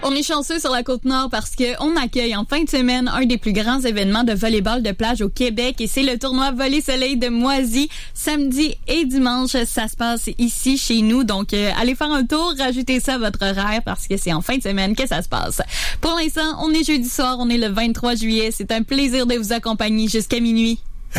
On est chanceux sur la Côte-Nord parce que on accueille en fin de semaine un des plus grands événements de volleyball de plage au Québec et c'est le tournoi Volley Soleil de Moisy. Samedi et dimanche, ça se passe ici chez nous. Donc, allez faire un tour, rajoutez ça à votre horaire parce que c'est en fin de semaine que ça se passe. Pour l'instant, on est jeudi soir, on est le 23 juillet. C'est un plaisir de vous accompagner jusqu'à minuit.